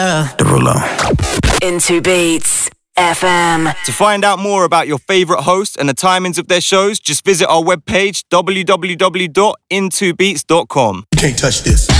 Derulo. Into Beats FM. To find out more about your favourite hosts and the timings of their shows, just visit our webpage www.intobeats.com. Can't touch this.